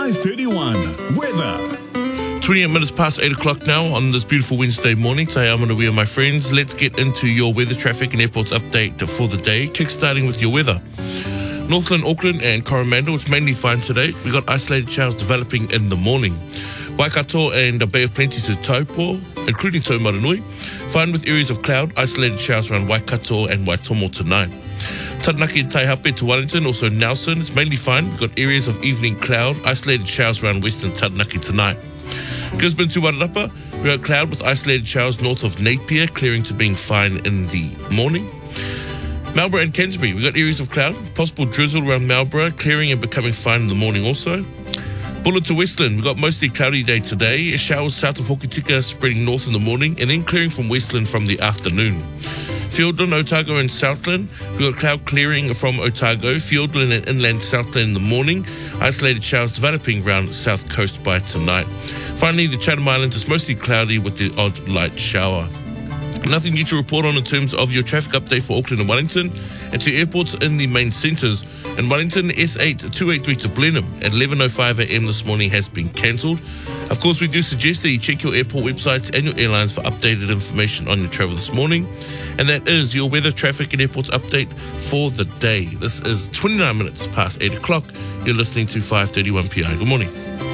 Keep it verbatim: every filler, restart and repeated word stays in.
five thirty-one. Weather. twenty-eight minutes past eight o'clock now on this beautiful Wednesday morning. Today I'm going to be with my friends. Let's get into your weather, traffic and airports update for the day. Kickstarting with your weather. Northland, Auckland and Coromandel, it's mainly fine today. We've got isolated showers developing in the morning. Waikato and the Bay of Plenty to Taupo, including Taumaranui. Fine with areas of cloud, isolated showers around Waikato and Waitomo tonight. Taranaki and Taihape to Wellington, also Nelson, it's mainly fine. We've got areas of evening cloud, isolated showers around western Taranaki tonight. Gisborne to Wairarapa, we've got cloud with isolated showers north of Napier, clearing to being fine in the morning. Marlborough and Canterbury, we've got areas of cloud, possible drizzle around Marlborough, clearing and becoming fine in the morning also. Buller to Westland, we've got mostly cloudy day today, showers south of Hokitika spreading north in the morning, and then clearing from Westland from the afternoon. Fiordland, Otago and Southland, we've got cloud clearing from Otago, Fiordland and inland Southland in the morning, isolated showers developing around the south coast by tonight. Finally, the Chatham Islands is mostly cloudy with the odd light shower. Nothing new to report on in terms of your traffic update for Auckland and Wellington. And to airports in the main centres. In Wellington, S eight two eighty-three to Blenheim at eleven oh five a m this morning has been cancelled. Of course, we do suggest that you check your airport websites and your airlines for updated information on your travel this morning. And that is your weather, traffic and airports update for the day. This is twenty-nine minutes past eight o'clock. You're listening to five thirty-one P I. Good morning.